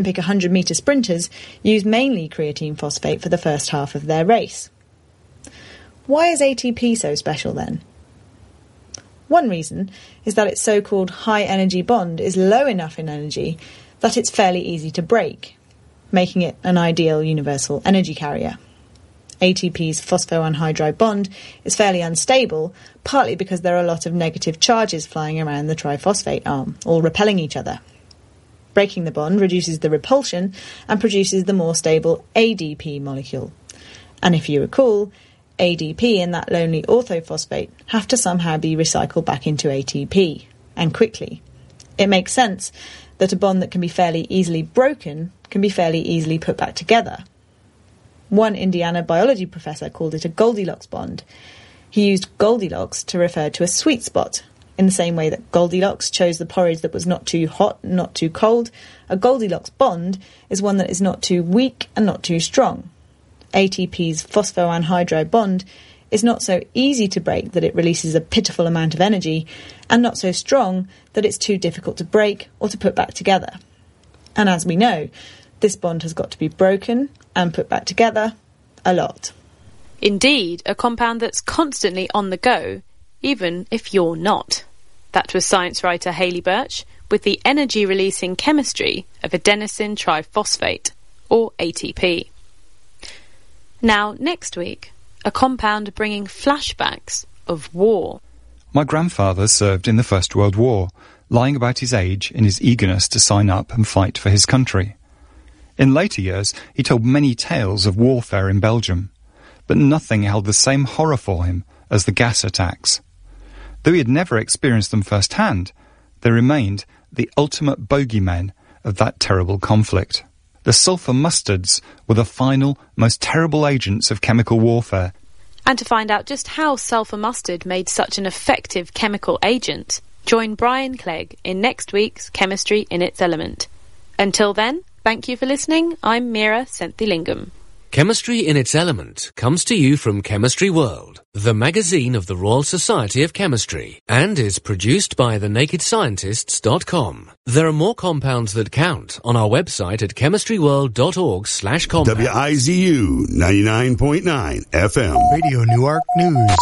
Olympic 100-metre sprinters use mainly creatine phosphate for the first half of their race. Why is ATP so special then? One reason is that its so-called high-energy bond is low enough in energy that it's fairly easy to break, making it an ideal universal energy carrier. ATP's phosphoanhydride bond is fairly unstable, partly because there are a lot of negative charges flying around the triphosphate arm, all repelling each other. Breaking the bond reduces the repulsion and produces the more stable ADP molecule. And if you recall, ADP and that lonely orthophosphate have to somehow be recycled back into ATP, and quickly. It makes sense that a bond that can be fairly easily broken can be fairly easily put back together. One Indiana biology professor called it a Goldilocks bond. He used Goldilocks to refer to a sweet spot. In the same way that Goldilocks chose the porridge that was not too hot, not too cold, a Goldilocks bond is one that is not too weak and not too strong. ATP's phosphoanhydride bond is not so easy to break that it releases a pitiful amount of energy, and not so strong that it's too difficult to break or to put back together. And as we know, this bond has got to be broken and put back together a lot. Indeed, a compound that's constantly on the go, even if you're not. That was science writer Hayley Birch with the energy-releasing chemistry of adenosine triphosphate, or ATP. Now, next week, a compound bringing flashbacks of war. My grandfather served in the First World War, lying about his age in his eagerness to sign up and fight for his country. In later years, he told many tales of warfare in Belgium, but nothing held the same horror for him as the gas attacks. Though he had never experienced them firsthand, they remained the ultimate bogeymen of that terrible conflict. The sulphur mustards were the final, most terrible agents of chemical warfare. And to find out just how sulphur mustard made such an effective chemical agent, join Brian Clegg in next week's Chemistry in its Element. Until then, thank you for listening. I'm Mira Senthilingam. Chemistry in its Element comes to you from Chemistry World, the magazine of the Royal Society of Chemistry, and is produced by thenakedscientists.com. There are more compounds that count on our website at chemistryworld.org/compounds. WIZU 99.9 FM. Radio Newark News.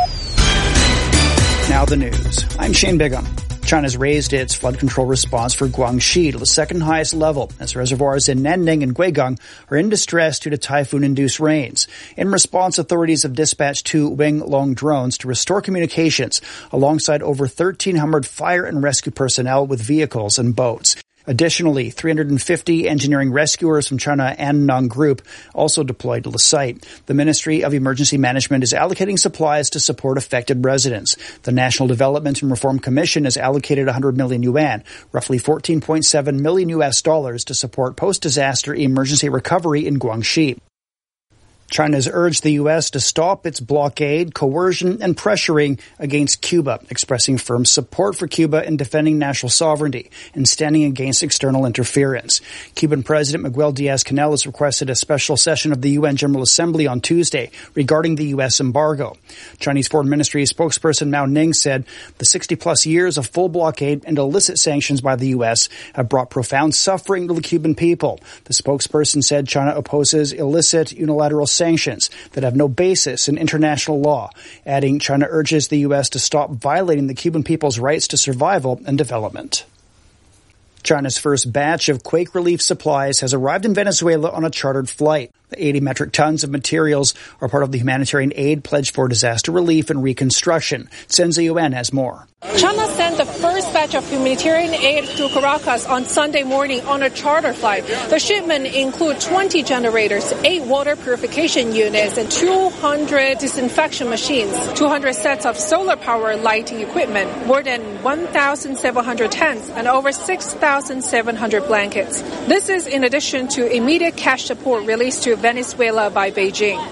Now the news. I'm Shane Bigham. China's raised its flood control response for Guangxi to the second highest level as reservoirs in Nanning and Guigang are in distress due to typhoon-induced rains. In response, authorities have dispatched 2 Wing-Long drones to restore communications alongside over 1,300 fire and rescue personnel with vehicles and boats. Additionally, 350 engineering rescuers from China Annong Group also deployed to the site. The Ministry of Emergency Management is allocating supplies to support affected residents. The National Development and Reform Commission has allocated 100 million yuan, roughly $14.7 million to support post-disaster emergency recovery in Guangxi. China has urged the U.S. to stop its blockade, coercion, and pressuring against Cuba, expressing firm support for Cuba in defending national sovereignty and standing against external interference. Cuban President Miguel Diaz-Canel has requested a special session of the UN General Assembly on Tuesday regarding the U.S. embargo. Chinese Foreign Ministry spokesperson Mao Ning said the 60-plus years of full blockade and illicit sanctions by the U.S. have brought profound suffering to the Cuban people. The spokesperson said China opposes illicit unilateral sanctions that have no basis in international law, adding China urges the U.S. to stop violating the Cuban people's rights to survival and development. China's first batch of quake relief supplies has arrived in Venezuela on a chartered flight. The 80 metric tons of materials are part of the humanitarian aid pledge for disaster relief and reconstruction. Senza Yuan has more. China sent the first batch of humanitarian aid to Caracas on Sunday morning on a charter flight. The shipment includes 20 generators, 8 water purification units, and 200 disinfection machines, 200 sets of solar power lighting equipment, more than 1,700 tents, and over 6,700 blankets. This is in addition to immediate cash support released to Venezuela by Beijing.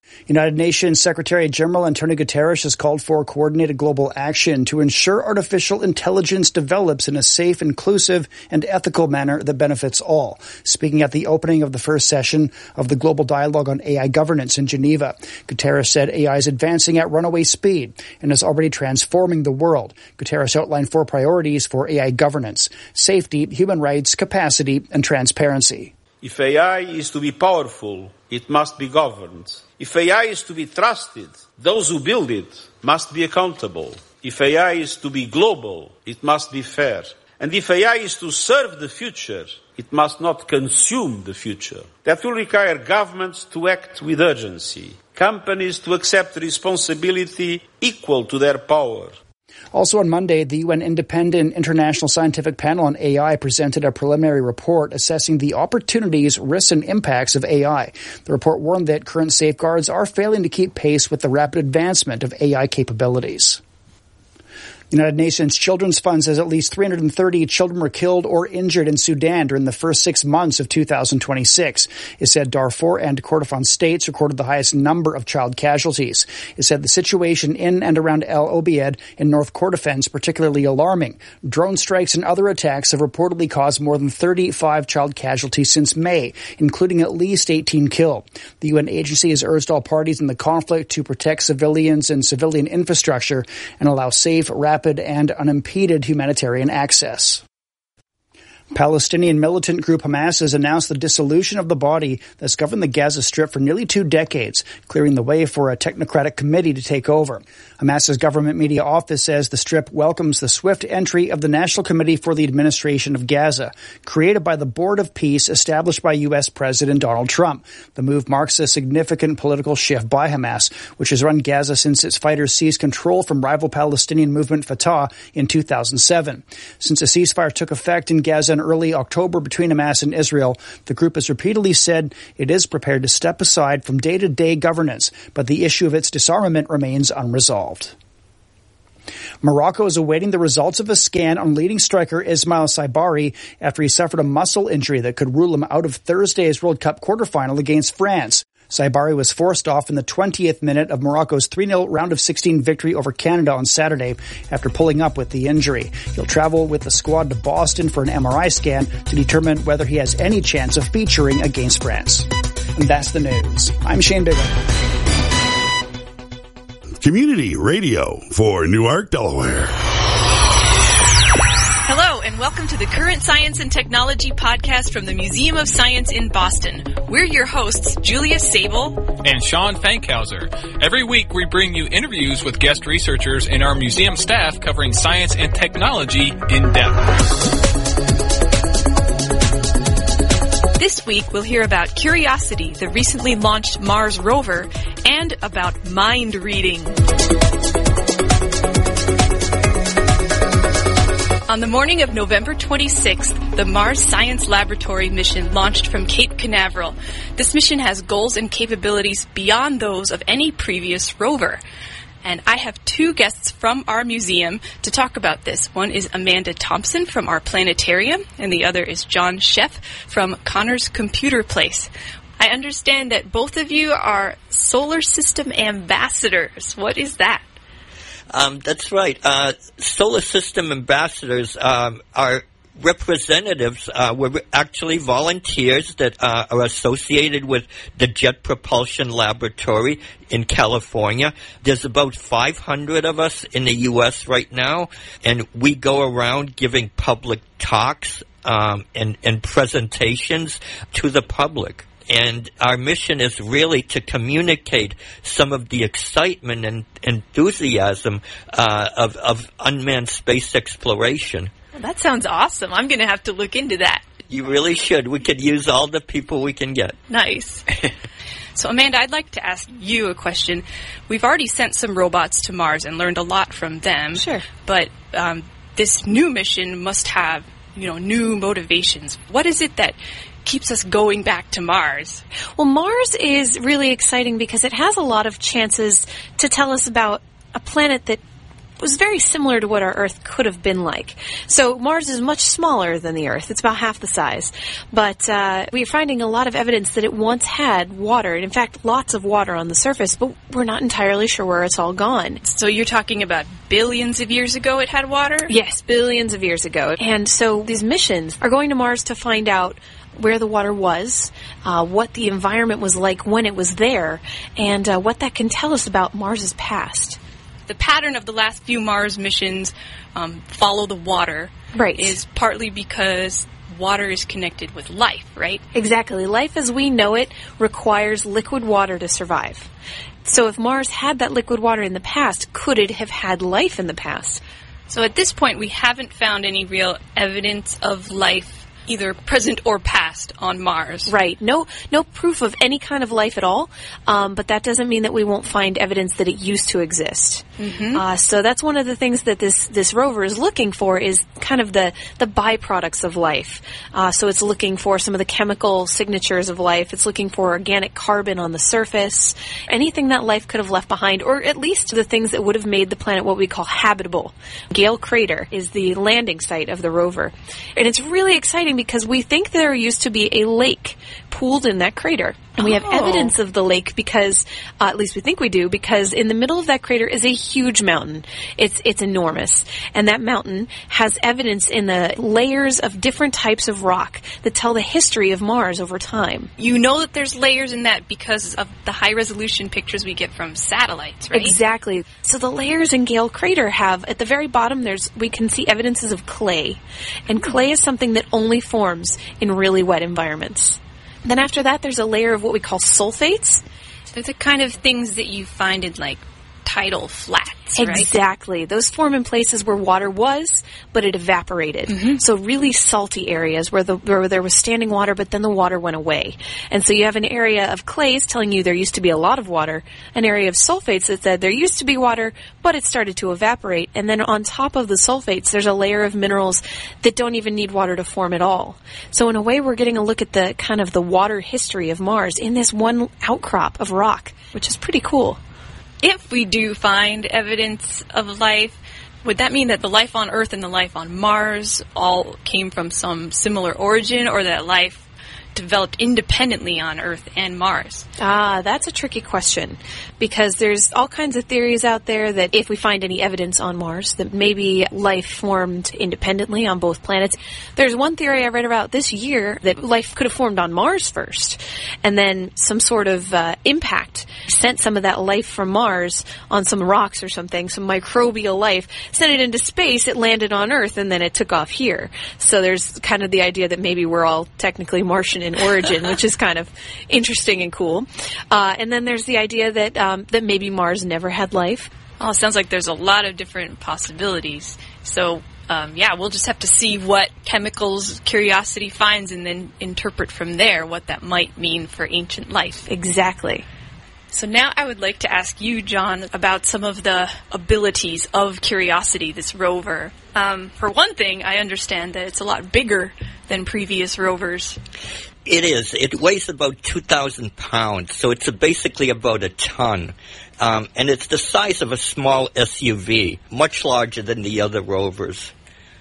United Nations Secretary-General Antonio Guterres has called for coordinated global action to ensure artificial intelligence develops in a safe, inclusive, and ethical manner that benefits all. Speaking at the opening of the first session of the Global Dialogue on AI Governance in Geneva, Guterres said AI is advancing at runaway speed and is already transforming the world. Guterres outlined 4 priorities for AI governance: safety, human rights, capacity, and transparency. If AI is to be powerful, it must be governed. If AI is to be trusted, those who build it must be accountable. If AI is to be global, it must be fair. And if AI is to serve the future, it must not consume the future. That will require governments to act with urgency, companies to accept responsibility equal to their power. Also on Monday, the UN Independent International Scientific Panel on AI presented a preliminary report assessing the opportunities, risks, and impacts of AI. The report warned that current safeguards are failing to keep pace with the rapid advancement of AI capabilities. The United Nations Children's Fund says at least 330 children were killed or injured in Sudan during the first 6 months of 2026. It said Darfur and Kordofan states recorded the highest number of child casualties. It said the situation in and around El Obeid in North Kordofan is particularly alarming. Drone strikes and other attacks have reportedly caused more than 35 child casualties since May, including at least 18 killed. The UN agency has urged all parties in the conflict to protect civilians and civilian infrastructure and allow safe, rapid, and unimpeded humanitarian access. Palestinian militant group Hamas has announced the dissolution of the body that's governed the Gaza Strip for nearly 2 decades, clearing the way for a technocratic committee to take over. Hamas's government media office says the Strip welcomes the swift entry of the National Committee for the Administration of Gaza, created by the Board of Peace established by U.S. President Donald Trump. The move marks a significant political shift by Hamas, which has run Gaza since its fighters seized control from rival Palestinian movement Fatah in 2007. Since a ceasefire took effect in Gaza in early October between Hamas and Israel, the group has repeatedly said it is prepared to step aside from day-to-day governance, but the issue of its disarmament remains unresolved. Morocco is awaiting the results of a scan on leading striker Ismail Saibari after he suffered a muscle injury that could rule him out of Thursday's World Cup quarterfinal against France. Saibari was forced off in the 20th minute of Morocco's 3-0 round of 16 victory over Canada on Saturday after pulling up with the injury. He'll travel with the squad to Boston for an MRI scan to determine whether he has any chance of featuring against France. And that's the news. I'm Shane Bigham. Community radio for Newark, Delaware. Hello, and welcome to the Current Science and Technology podcast from the Museum of Science in Boston. We're your hosts, Julia Sable and Sean Fankhauser. Every week we bring you interviews with guest researchers and our museum staff covering science and technology in depth. This week we'll hear about Curiosity, the recently launched Mars rover, and about mind reading. On the morning of November 26th, the Mars Science Laboratory mission launched from Cape Canaveral. This mission has goals and capabilities beyond those of any previous rover. And I have 2 guests from our museum to talk about this. One is Amanda Thompson from our planetarium, and the other is John Sheff from Connor's Computer Place. I understand that both of you are solar system ambassadors. What is that? That's right. Solar System ambassadors are representatives. We're actually volunteers that are associated with the Jet Propulsion Laboratory in California. There's about 500 of us in the U.S. right now, and we go around giving public talks and presentations to the public. And our mission is really to communicate some of the excitement and enthusiasm of unmanned space exploration. That sounds awesome. I'm going to have to look into that. You really should. We could use all the people we can get. Nice. So, Amanda, I'd like to ask you a question. We've already sent some robots to Mars and learned a lot from them. Sure. But this new mission must have, new motivations. What is it that keeps us going back to Mars? Well, Mars is really exciting because it has a lot of chances to tell us about a planet that was very similar to what our Earth could have been like. So Mars is much smaller than the Earth. It's about half the size. But we're finding a lot of evidence that it once had water, and in fact, lots of water on the surface, but we're not entirely sure where it's all gone. So you're talking about billions of years ago it had water? Yes, billions of years ago. And so these missions are going to Mars to find out where the water was, what the environment was like when it was there, and what that can tell us about Mars's past. The pattern of the last few Mars missions, follow the water, right, is partly because water is connected with life, right? Exactly. Life as we know it requires liquid water to survive. So if Mars had that liquid water in the past, could it have had life in the past? So at this point, we haven't found any real evidence of life, either present or past, on Mars. Right. No proof of any kind of life at all, but that doesn't mean that we won't find evidence that it used to exist. Mm-hmm. So that's one of the things that this rover is looking for, is kind of the byproducts of life. So it's looking for some of the chemical signatures of life. It's looking for organic carbon on the surface, anything that life could have left behind, or at least the things that would have made the planet what we call habitable. Gale Crater is the landing site of the rover. And it's really exciting because we think there used to be a lake pooled in that crater. And we have evidence of the lake because, at least we think we do, because in the middle of that crater is a huge mountain. It's enormous. And that mountain has evidence in the layers of different types of rock that tell the history of Mars over time. You know that there's layers in that because of the high-resolution pictures we get from satellites, right? Exactly. So the layers in Gale Crater have, at the very bottom, we can see evidences of clay. And clay is something that only forms in really wet environments. Then after that, there's a layer of what we call sulfates. They're the kind of things that you find in, like, tidal flats, right? Exactly. Those form in places where water was, but it evaporated. Mm-hmm. So really salty areas where there was standing water, but then the water went away. And so you have an area of clays telling you there used to be a lot of water, an area of sulfates that said there used to be water, but it started to evaporate. And then on top of the sulfates, there's a layer of minerals that don't even need water to form at all. So in a way, we're getting a look at the kind of the water history of Mars in this one outcrop of rock, which is pretty cool. If we do find evidence of life, would that mean that the life on Earth and the life on Mars all came from some similar origin, or that life developed independently on Earth and Mars? That's a tricky question, because there's all kinds of theories out there that if we find any evidence on Mars, that maybe life formed independently on both planets. There's one theory I read about this year that life could have formed on Mars first, and then some sort of impact sent some of that life from Mars on some rocks or something, some microbial life, sent it into space, it landed on Earth, and then it took off here. So there's kind of the idea that maybe we're all technically Martian in origin, which is kind of interesting and cool. And then there's the idea that that maybe Mars never had life. Oh, it sounds like there's a lot of different possibilities. So, we'll just have to see what chemicals Curiosity finds and then interpret from there what that might mean for ancient life. Exactly. So now I would like to ask you, John, about some of the abilities of Curiosity, this rover. For one thing, I understand that it's a lot bigger than previous rovers. It is. It weighs about 2,000 pounds, so it's basically about a ton. And it's the size of a small SUV, much larger than the other rovers.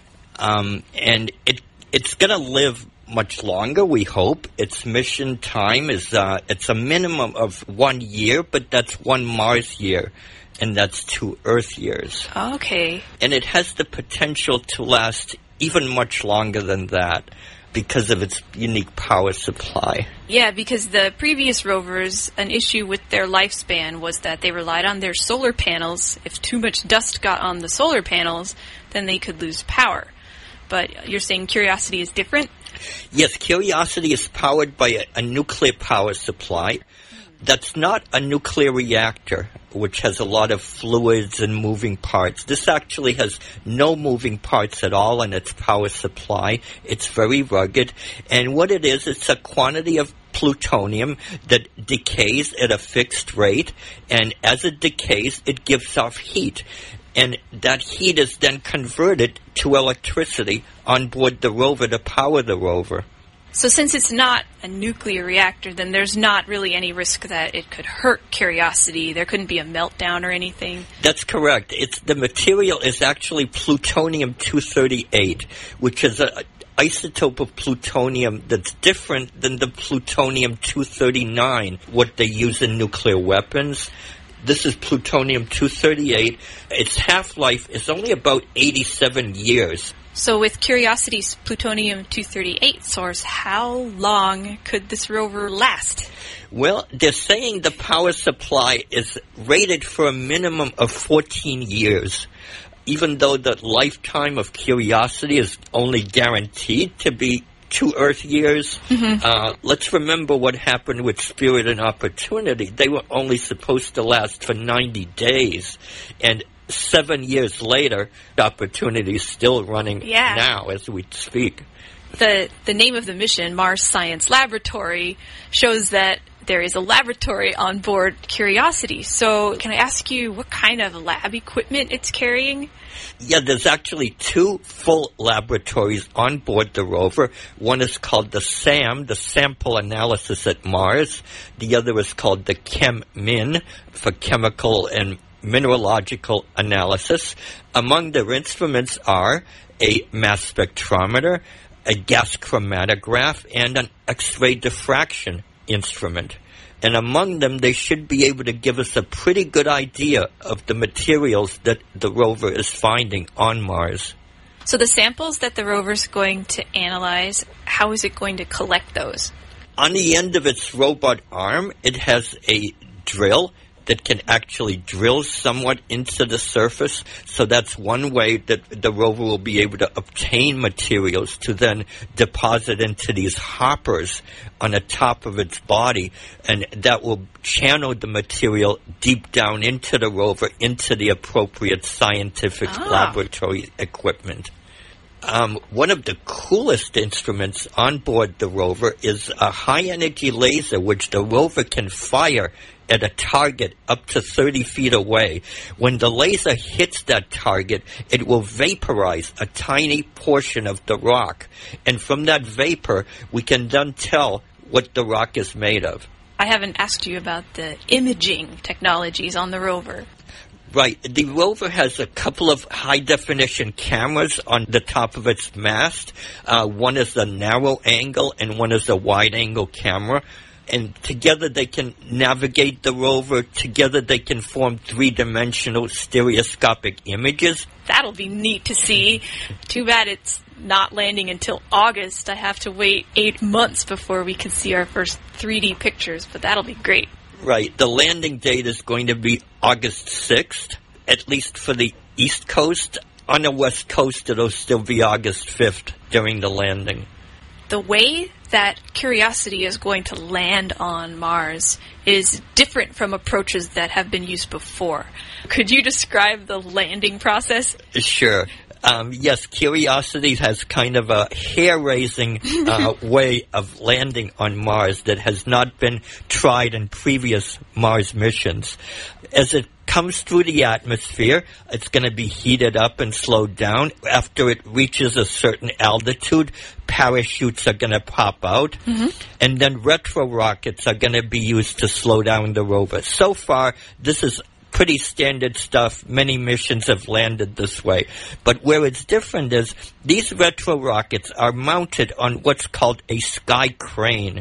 And it's going to live much longer, we hope. Its mission time is it's a minimum of 1 year, but that's 1 Mars year, and that's 2 Earth years. Okay. And it has the potential to last even much longer than that because of its unique power supply. Yeah, because the previous rovers, an issue with their lifespan was that they relied on their solar panels. If too much dust got on the solar panels, then they could lose power. But you're saying Curiosity is different? Yes, Curiosity is powered by a nuclear power supply. That's not a nuclear reactor, which has a lot of fluids and moving parts. This actually has no moving parts at all in its power supply. It's very rugged. And what it is, it's a quantity of plutonium that decays at a fixed rate. And as it decays, it gives off heat. And that heat is then converted to electricity on board the rover to power the rover. So since it's not a nuclear reactor, then there's not really any risk that it could hurt Curiosity. There couldn't be a meltdown or anything. That's correct. The material is actually plutonium-238, which is an isotope of plutonium that's different than the plutonium-239, what they use in nuclear weapons. This is plutonium-238. Its half-life is only about 87 years. So with Curiosity's plutonium-238 source, how long could this rover last? Well, they're saying the power supply is rated for a minimum of 14 years. Even though the lifetime of Curiosity is only guaranteed to be 2 Earth years. Let's remember what happened with Spirit and Opportunity. They were only supposed to last for 90 days. And 7 years later, the Opportunity is still running now as we speak. The name of the mission, Mars Science Laboratory, shows that there is a laboratory on board Curiosity. So can I ask you what kind of lab equipment it's carrying? Yeah, there's actually 2 full laboratories on board the rover. One is called the SAM, the Sample Analysis at Mars. The other is called the ChemMin, for Chemical and Mineralogical Analysis. Among their instruments are a mass spectrometer, a gas chromatograph, and an X-ray diffraction instrument. And among them, they should be able to give us a pretty good idea of the materials that the rover is finding on Mars. So the samples that the rover's going to analyze, how is it going to collect those? On the end of its robot arm, it has a drill that can actually drill somewhat into the surface. So that's one way that the rover will be able to obtain materials to then deposit into these hoppers on the top of its body. And that will channel the material deep down into the rover, into the appropriate scientific laboratory equipment. One of the coolest instruments on board the rover is a high-energy laser, which the rover can fire at a target up to 30 feet away. When the laser hits that target, it will vaporize a tiny portion of the rock. And from that vapor, we can then tell what the rock is made of. I haven't asked you about the imaging technologies on the rover. Right. The rover has a couple of high-definition cameras on the top of its mast. One is a narrow angle and one is a wide-angle camera. And together they can navigate the rover. Together they can form 3-dimensional stereoscopic images. That'll be neat to see. Too bad it's not landing until August. I have to wait 8 months before we can see our first 3D pictures, but that'll be great. Right. The landing date is going to be August 6th, at least for the East Coast. On the West Coast, it'll still be August 5th during the landing. The way that Curiosity is going to land on Mars is different from approaches that have been used before. Could you describe the landing process? Sure. Yes, Curiosity has kind of a hair-raising way of landing on Mars that has not been tried in previous Mars missions. As it comes through the atmosphere, it's going to be heated up and slowed down. After it reaches a certain altitude, parachutes are going to pop out, and then retro rockets are going to be used to slow down the rover. So far, this is pretty standard stuff. Many missions have landed this way. But where it's different is these retro rockets are mounted on what's called a sky crane,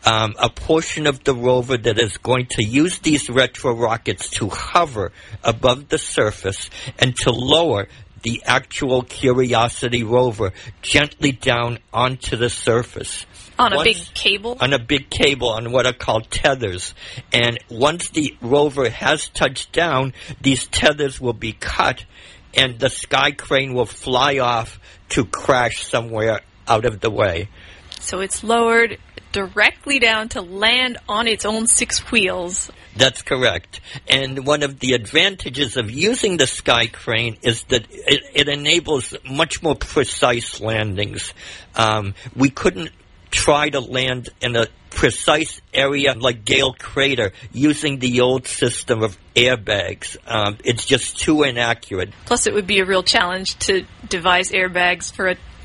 a portion of the rover that is going to use these retro rockets to hover above the surface and to lower the actual Curiosity rover gently down onto the surface. On a big cable? On a big cable, on what are called tethers. And once the rover has touched down, these tethers will be cut, and the sky crane will fly off to crash somewhere out of the way. So it's lowered directly down to land on its own 6 wheels. That's correct. And one of the advantages of using the sky crane is that it enables much more precise landings. We couldn't try to land in a precise area like Gale Crater using the old system of airbags. It's just too inaccurate. Plus, it would be a real challenge to devise airbags for a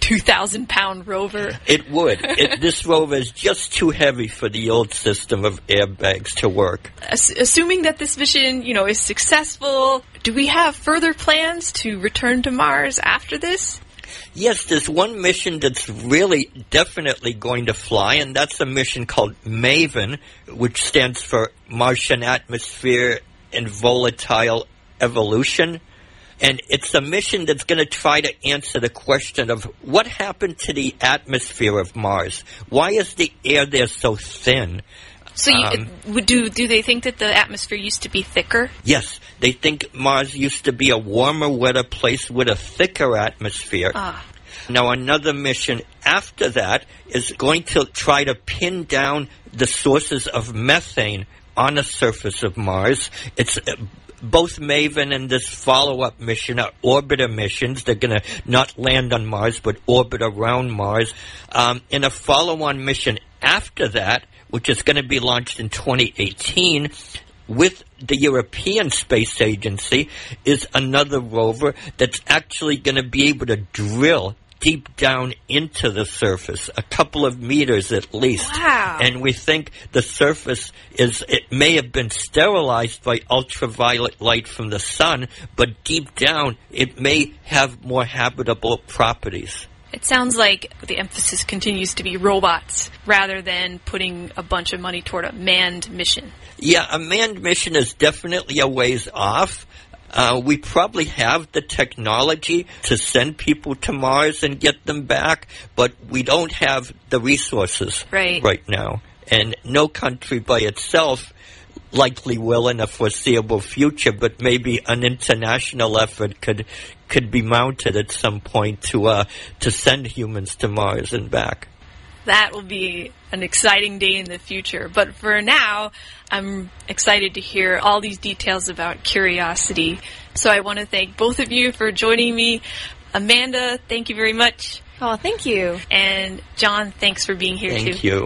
2,000-pound rover. It would. This rover is just too heavy for the old system of airbags to work. Assuming that this mission, is successful, do we have further plans to return to Mars after this? Yes, there's one mission that's really definitely going to fly, and that's a mission called MAVEN, which stands for Martian Atmosphere and Volatile Evolution. And it's a mission that's going to try to answer the question of what happened to the atmosphere of Mars? Why is the air there so thin? So do they think that the atmosphere used to be thicker? Yes, they think Mars used to be a warmer, wetter place with a thicker atmosphere. Now, another mission after that is going to try to pin down the sources of methane on the surface of Mars. It's both MAVEN and this follow-up mission are orbiter missions. They're going to not land on Mars, but orbit around Mars. In a follow-on mission after that, which is going to be launched in 2018, with the European Space Agency, is another rover that's actually going to be able to drill deep down into the surface, a couple of meters at least. Wow. And we think the surface it may have been sterilized by ultraviolet light from the sun, but deep down it may have more habitable properties. It sounds like the emphasis continues to be robots rather than putting a bunch of money toward a manned mission. Yeah, a manned mission is definitely a ways off. We probably have the technology to send people to Mars and get them back, but we don't have the resources right now. And no country by itself likely will in a foreseeable future, but maybe an international effort could be mounted at some point to send humans to Mars and back. That will be an exciting day in the future. But for now, I'm excited to hear all these details about Curiosity. So I want to thank both of you for joining me. Amanda, thank you very much. Oh, thank you. And John, thanks for being here too. Thank you.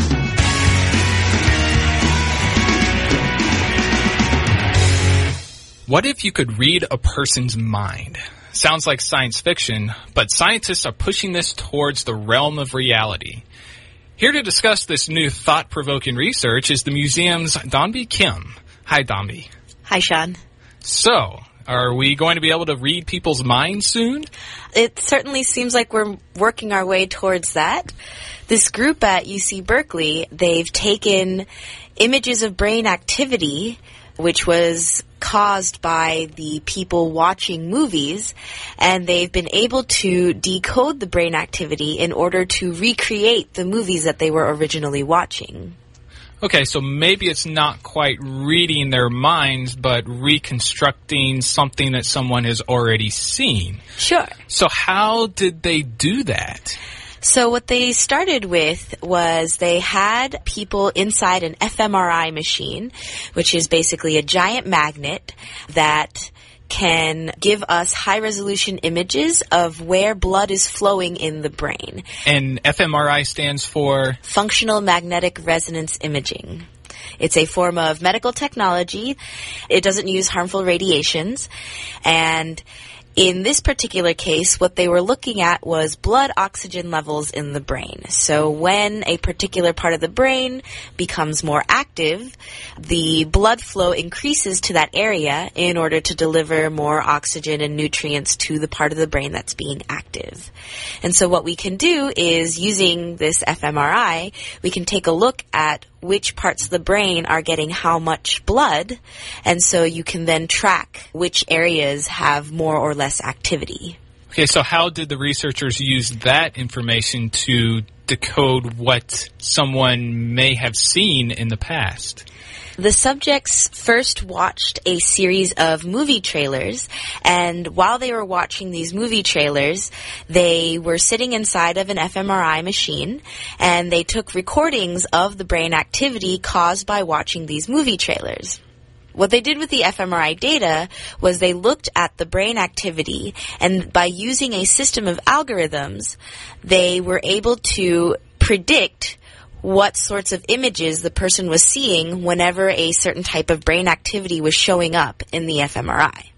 What if you could read a person's mind? Sounds like science fiction, but scientists are pushing this towards the realm of reality. Here to discuss this new thought-provoking research is the museum's Donby Kim. Hi, Donby. Hi, Sean. So, are we going to be able to read people's minds soon? It certainly seems like we're working our way towards that. This group at UC Berkeley, they've taken images of brain activity, which was caused by the people watching movies, and they've been able to decode the brain activity in order to recreate the movies that they were originally watching. Okay, so maybe it's not quite reading their minds, but reconstructing something that someone has already seen. Sure. So how did they do that? So what they started with was they had people inside an fMRI machine, which is basically a giant magnet that can give us high-resolution images of where blood is flowing in the brain. And fMRI stands for? Functional Magnetic Resonance Imaging. It's a form of medical technology. It doesn't use harmful radiations, and in this particular case, what they were looking at was blood oxygen levels in the brain. So when a particular part of the brain becomes more active, the blood flow increases to that area in order to deliver more oxygen and nutrients to the part of the brain that's being active. And so what we can do is, using this fMRI, we can take a look at which parts of the brain are getting how much blood, and so you can then track which areas have more or less activity. Okay, so how did the researchers use that information to decode what someone may have seen in the past? The subjects first watched a series of movie trailers, and while they were watching these movie trailers, they were sitting inside of an fMRI machine, and they took recordings of the brain activity caused by watching these movie trailers. What they did with the fMRI data was they looked at the brain activity, and by using a system of algorithms, they were able to predict what sorts of images the person was seeing whenever a certain type of brain activity was showing up in the fMRI.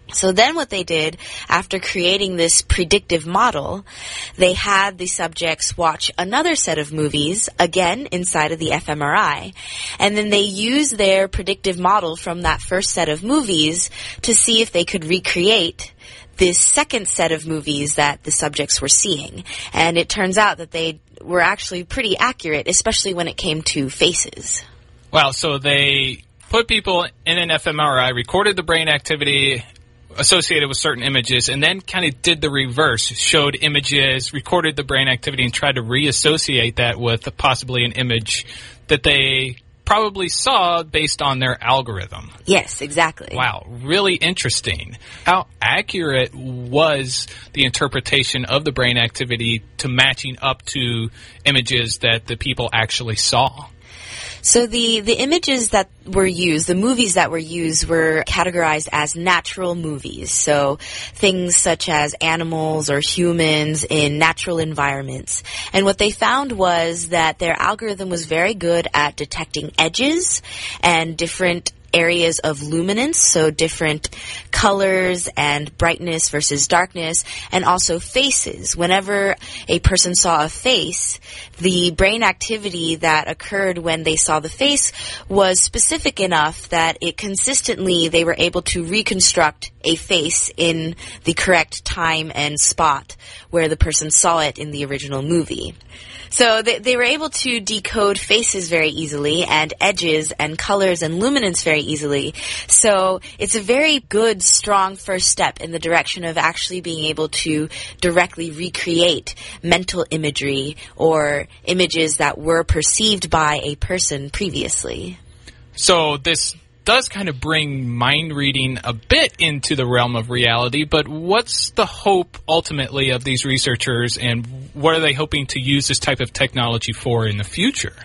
So then what they did, after creating this predictive model, they had the subjects watch another set of movies, again inside of the fMRI, and then they used their predictive model from that first set of movies to see if they could recreate this second set of movies that the subjects were seeing. And it turns out that they were actually pretty accurate, especially when it came to faces. Wow, so they put people in an fMRI, recorded the brain activity associated with certain images, and then kind of did the reverse, showed images, recorded the brain activity, and tried to reassociate that with possibly an image that they probably saw based on their algorithm. Yes, exactly. Wow, really interesting. How accurate was the interpretation of the brain activity to matching up to images that the people actually saw? So the images that were used, the movies that were used, were categorized as natural movies. So things such as animals or humans in natural environments. And what they found was that their algorithm was very good at detecting edges and different areas of luminance, so different colors and brightness versus darkness, and also faces. Whenever a person saw a face, the brain activity that occurred when they saw the face was specific enough that it consistently, they were able to reconstruct a face in the correct time and spot where the person saw it in the original movie. So they were able to decode faces very easily and edges and colors and luminance very easily. So it's a very good, strong first step in the direction of actually being able to directly recreate mental imagery or images that were perceived by a person previously. So this does kind of bring mind reading a bit into the realm of reality, but what's the hope ultimately of these researchers, and what are they hoping to use this type of technology for in the future?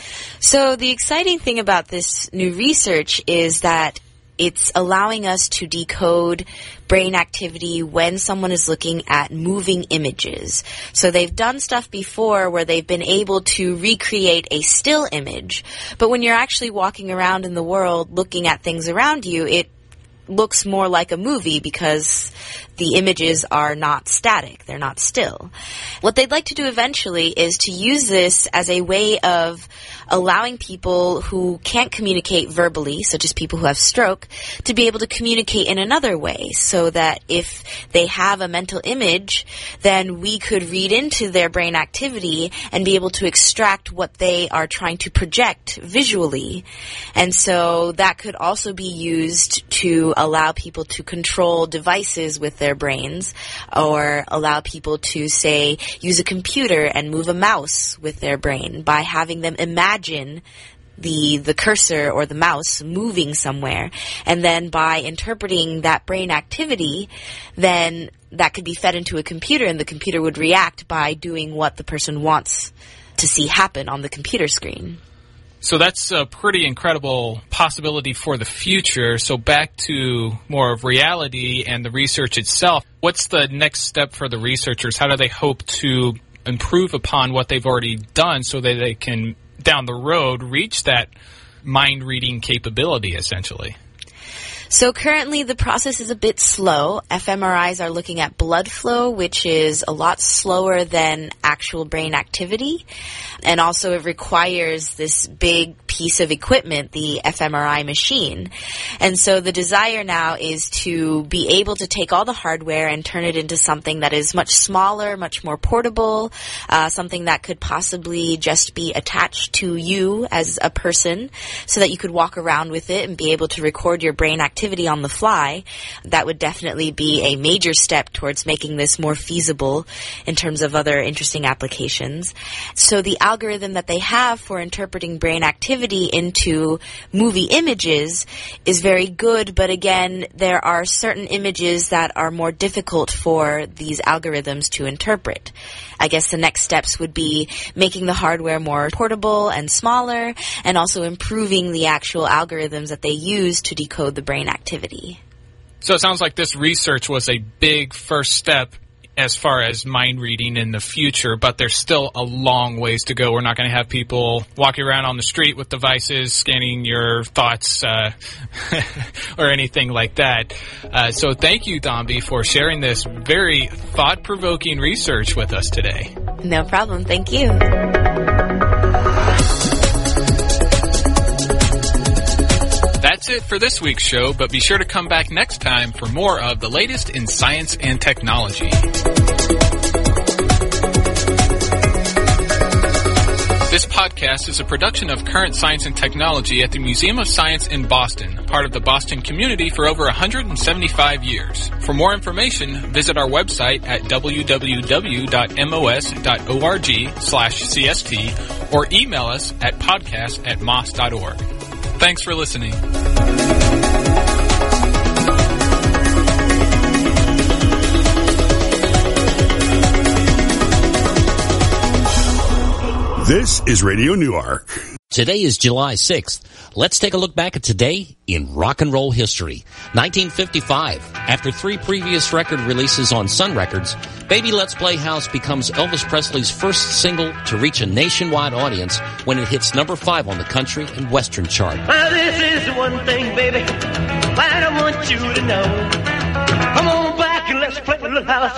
So the exciting thing about this new research is that it's allowing us to decode brain activity when someone is looking at moving images. So they've done stuff before where they've been able to recreate a still image, but when you're actually walking around in the world looking at things around you, it looks more like a movie because the images are not static, they're not still. What they'd like to do eventually is to use this as a way of allowing people who can't communicate verbally, such as people who have stroke, to be able to communicate in another way, so that if they have a mental image, then we could read into their brain activity and be able to extract what they are trying to project visually. And so that could also be used to allow people to control devices with their brains, or allow people to, say, use a computer and move a mouse with their brain by having them imagine the cursor or the mouse moving somewhere. And then by interpreting that brain activity, then that could be fed into a computer, and the computer would react by doing what the person wants to see happen on the computer screen. So that's a pretty incredible possibility for the future. So back to more of reality and the research itself. What's the next step for the researchers? How do they hope to improve upon what they've already done so that they can, down the road, reach that mind-reading capability, essentially? So currently the process is a bit slow. fMRIs are looking at blood flow, which is a lot slower than actual brain activity. And also it requires this big piece of equipment, the fMRI machine. And so the desire now is to be able to take all the hardware and turn it into something that is much smaller, much more portable, something that could possibly just be attached to you as a person so that you could walk around with it and be able to record your brain activity on the fly. That would definitely be a major step towards making this more feasible in terms of other interesting applications. So the algorithm that they have for interpreting brain activity into movie images is very good, but again, there are certain images that are more difficult for these algorithms to interpret. I guess the next steps would be making the hardware more portable and smaller, and also improving the actual algorithms that they use to decode the brain activity. So it sounds like this research was a big first step as far as mind reading in the future, but there's still a long ways to go. We're not going to have people walking around on the street with devices scanning your thoughts or anything like that. So thank you, Dombey, for sharing this very thought-provoking research with us today. No problem. Thank you. That's it for this week's show, but be sure to come back next time for more of the latest in science and technology. This podcast is a production of Current Science and Technology at the Museum of Science in Boston, part of the Boston community for over 175 years. For more information, visit our website at www.mos.org/CST or email us at podcast@mos.org. Thanks for listening. This is Radio Newark. Today is July 6th. Let's take a look back at today in rock and roll history. 1955. After 3 previous record releases on Sun Records, Baby Let's Play House becomes Elvis Presley's first single to reach a nationwide audience when it hits number 5 on the country and western chart. Well, this is one thing, baby, I want you to know. Come on back and let's play a little house